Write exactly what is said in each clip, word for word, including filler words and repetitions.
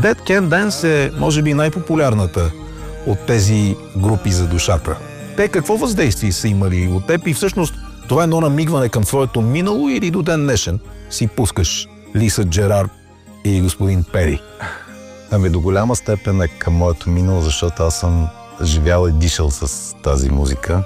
Dead Can Dance е, може би, най-популярната от тези групи за душата. Те какво въздействие са имали от теб и всъщност това е едно намигване към твоето минало или до ден днешен си пускаш Лиса Джерард и господин Пери? Ами до голяма степен е към моето минало, защото аз съм живял и дишал с тази музика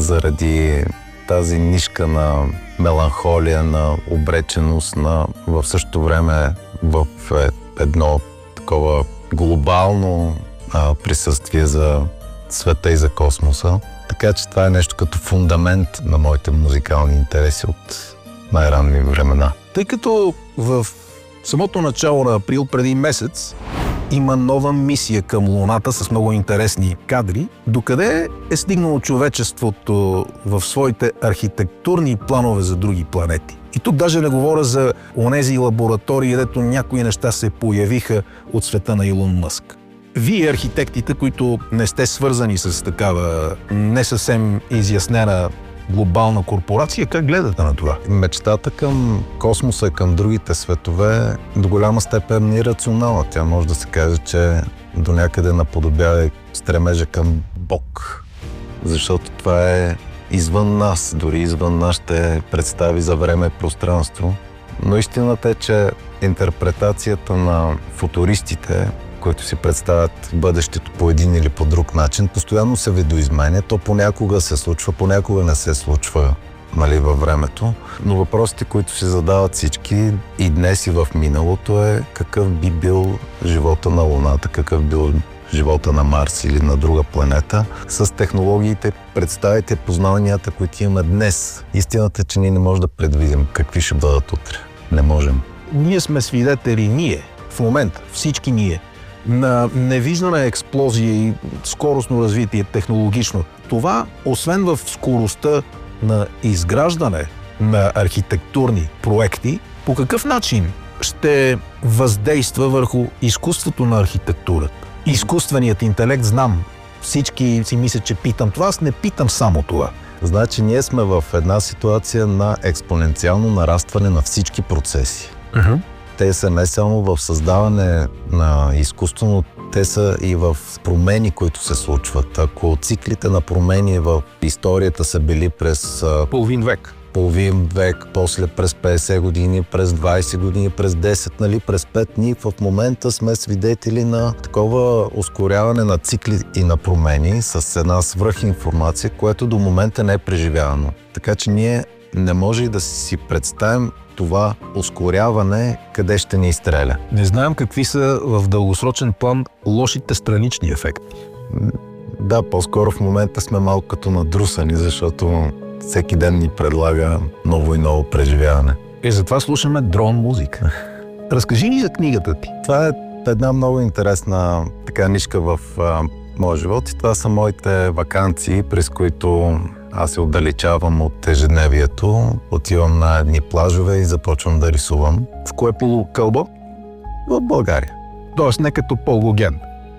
заради тази нишка на меланхолия, на обреченост, на в същото време в едно такова глобално а, присъствие за света и за космоса. Така че това е нещо като фундамент на моите музикални интереси от най-ранни времена. Тъй като в самото начало на април преди месец има нова мисия към Луната с много интересни кадри, докъде е стигнало човечеството в своите архитектурни планове за други планети. И тук даже не говоря за онези лаборатории, където някои неща се появиха от света на Илон Мъск. Вие, архитектите, които не сте свързани с такава не съвсем изяснена глобална корпорация, как гледате на това? Мечтата към космоса и към другите светове до голяма степен е ирационална. Тя може да се каже, че до някъде наподобява стремежа към Бог. Защото това е извън нас, дори извън нашите представи за време и пространство. Но истината е, че интерпретацията на футуристите, които си представят бъдещето по един или по друг начин, постоянно се видоизменя. То понякога се случва, понякога не се случва, нали, във времето. Но въпросите, които си задават всички и днес и в миналото е какъв би бил живота на Луната, какъв бил живота на Марс или на друга планета с технологиите, представите, познанията, които имаме днес. Истината е, че ние не можем да предвидим какви ще бъдат утре. Не можем. Ние сме свидетели, ние, в момента, всички ние, на невиждана експлозия и скоростно развитие технологично. Това, освен в скоростта на изграждане на архитектурни проекти, по какъв начин ще въздейства върху изкуството на архитектурата? Изкуственият интелект, знам, всички си мислят, че питам това, аз не питам само това. Значи ние сме в една ситуация на експоненциално нарастване на всички процеси. Uh-huh. Те са не само в създаване на изкуство, но те са и в промени, които се случват. Ако циклите на промени в историята са били през половин век, половин век, после през петдесет години, през двадесет години, през десет, нали, през пет дни, в момента сме свидетели на такова ускоряване на цикли и на промени с една свръхинформация, което до момента не е преживявано. Така че ние не може и да си представим това ускоряване къде ще ни изстреля. Не знаем какви са в дългосрочен план лошите странични ефекти. Да, по-скоро в момента сме малко като надрусани, защото всеки ден ни предлага ново и ново преживяване. И затова слушаме дрон музика. Разкажи ни за книгата ти. Това е една много интересна така нишка в а, моя живот и това са моите ваканции, през които аз се отдалечавам от ежедневието, отивам на едни плажове и започвам да рисувам. В кое полукълбо? В България. Тоест не като Пол Гоген.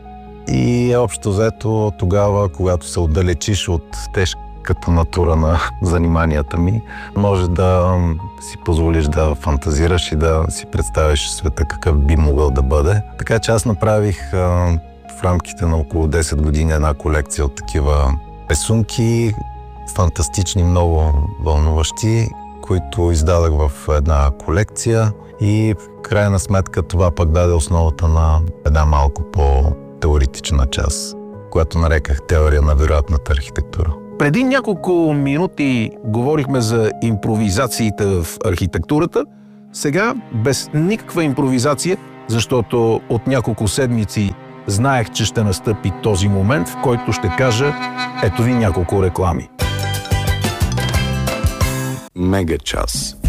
И общо взето тогава, когато се отдалечиш от тежката натура на заниманията ми, може да си позволиш да фантазираш и да си представиш света какъв би могъл да бъде. Така че аз направих а, в рамките на около десет години една колекция от такива рисунки, фантастични, много вълнуващи, които издадах в една колекция и в крайна сметка това пък даде основата на една малко по-теоретична част, която нареках теория на вероятната архитектура. Преди няколко минути говорихме за импровизациите в архитектурата. Сега без никаква импровизация, защото от няколко седмици знаех, че ще настъпи този момент, в който ще кажа ето ви няколко реклами. Мега час.